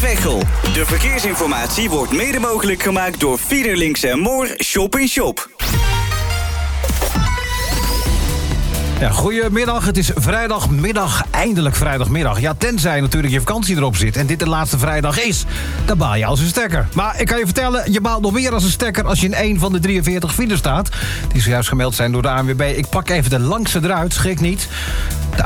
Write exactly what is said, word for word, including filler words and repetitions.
Veghel. De verkeersinformatie wordt mede mogelijk gemaakt door Fiederlinks en Moor Shop in Shop. Ja, goedemiddag, het is vrijdagmiddag, eindelijk vrijdagmiddag. Ja, tenzij natuurlijk je vakantie erop zit en dit de laatste vrijdag is, dan baal je als een stekker. Maar ik kan je vertellen, je baalt nog meer als een stekker als je in een van de drieënveertig files staat, die zojuist gemeld zijn door de A N W B. Ik pak even de langste eruit, schrik niet. De